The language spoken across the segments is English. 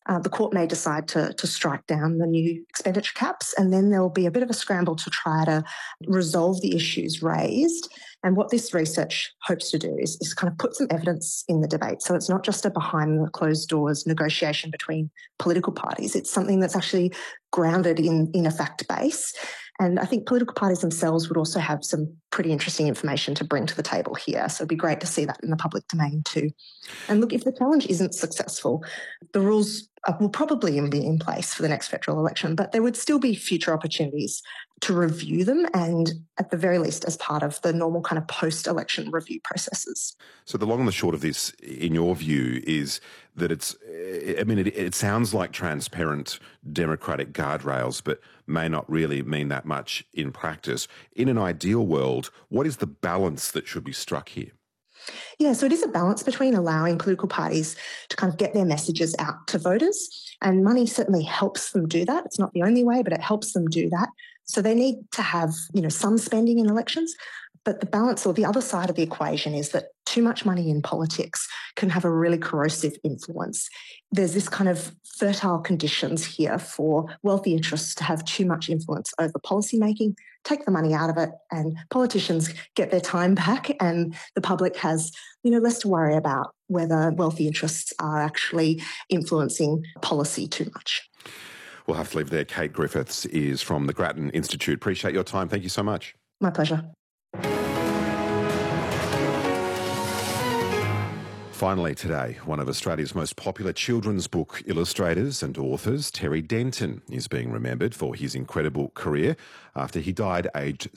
the court may decide to strike down the new expenditure caps, and then there'll be a bit of a scramble to try to resolve the issues raised. And what this research hopes to do is kind of put some evidence in the debate. So it's not just a behind the closed doors negotiation between political parties. It's something that's actually grounded in a fact base. And I think political parties themselves would also have some pretty interesting information to bring to the table here. So it'd be great to see that in the public domain too. And look, if the challenge isn't successful, the rules will probably be in place for the next federal election, but there would still be future opportunities to review them, and at the very least as part of the normal kind of post-election review processes. So the long and the short of this, in your view, is that it sounds like transparent democratic guardrails, but may not really mean that much in practice. In an ideal world, what is the balance that should be struck here? Yeah, so it is a balance between allowing political parties to kind of get their messages out to voters, and money certainly helps them do that. It's not the only way, but it helps them do that. So they need to have, some spending in elections, but the balance or the other side of the equation is that too much money in politics can have a really corrosive influence. There's this kind of fertile conditions here for wealthy interests to have too much influence over policymaking, take the money out of it, and politicians get their time back, and the public has, less to worry about whether wealthy interests are actually influencing policy too much. We'll have to leave there. Kate Griffiths is from the Grattan Institute. Appreciate your time. Thank you so much. My pleasure. Finally today, one of Australia's most popular children's book illustrators and authors, Terry Denton, is being remembered for his incredible career after he died aged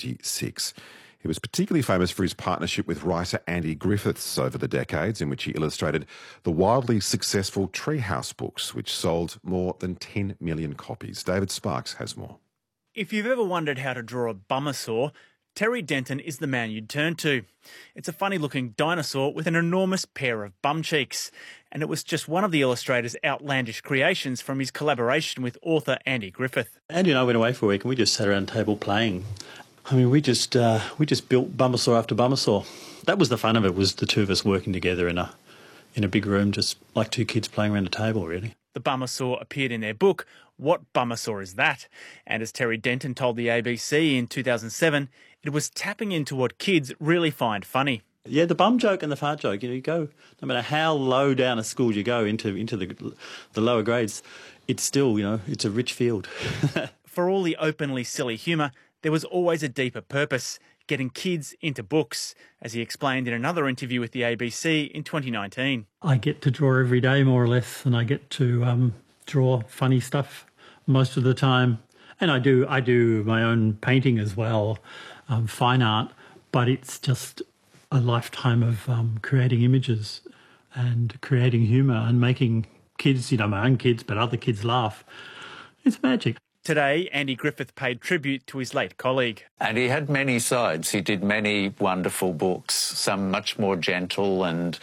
76. He was particularly famous for his partnership with writer Andy Griffiths over the decades, in which he illustrated the wildly successful Treehouse books, which sold more than 10 million copies. David Sparks has more. If you've ever wondered how to draw a bummersaw, Terry Denton is the man you'd turn to. It's a funny-looking dinosaur with an enormous pair of bum cheeks, and it was just one of the illustrator's outlandish creations from his collaboration with author Andy Griffith. Andy and I went away for a week and we just sat around the table playing. We just built bummersaw after bummersaw. That was the fun of it, was the two of us working together in a big room, just like two kids playing around a table, really. The bummersaw appeared in their book, What Bummersaw Is That? And as Terry Denton told the ABC in 2007, it was tapping into what kids really find funny. Yeah, the bum joke and the fart joke, you go, no matter how low down a school you go into the lower grades, it's still, it's a rich field. For all the openly silly humour, there was always a deeper purpose, getting kids into books, as he explained in another interview with the ABC in 2019. I get to draw every day, more or less, and I get to draw funny stuff most of the time. And I do my own painting as well, fine art, but it's just a lifetime of creating images and creating humour and making kids, my own kids, but other kids laugh. It's magic. Today, Andy Griffith paid tribute to his late colleague. And he had many sides. He did many wonderful books, some much more gentle and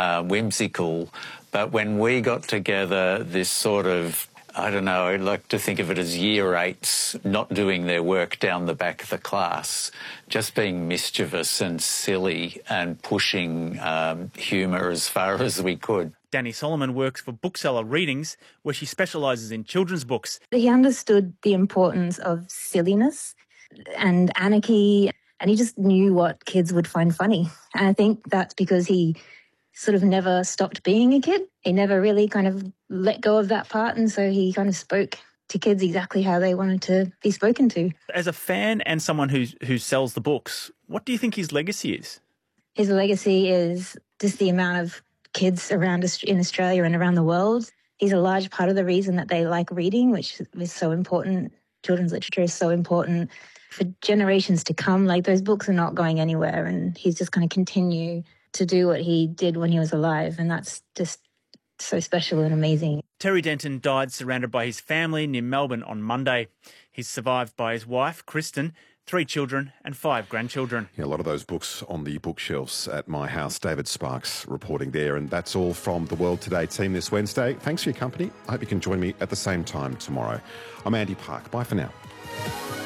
whimsical. But when we got together, this sort of, I like to think of it as year eights not doing their work down the back of the class, just being mischievous and silly and pushing humour as far as we could. Danny Solomon works for Bookseller Readings, where she specialises in children's books. He understood the importance of silliness and anarchy, and he just knew what kids would find funny. And I think that's because he sort of never stopped being a kid. He never really kind of let go of that part, and so he kind of spoke to kids exactly how they wanted to be spoken to. As a fan and someone who sells the books, what do you think his legacy is? His legacy is just the amount of kids around in Australia and around the world. He's a large part of the reason that they like reading, which is so important. Children's literature is so important for generations to come. Like, those books are not going anywhere, and he's just going to continue to do what he did when he was alive, and that's just so special and amazing. Terry Denton died surrounded by his family near Melbourne on Monday. He's survived by his wife, Kristen, 3 children and 5 grandchildren. Yeah, a lot of those books on the bookshelves at my house. David Sparks reporting there. And that's all from the World Today team this Wednesday. Thanks for your company. I hope you can join me at the same time tomorrow. I'm Andy Park. Bye for now.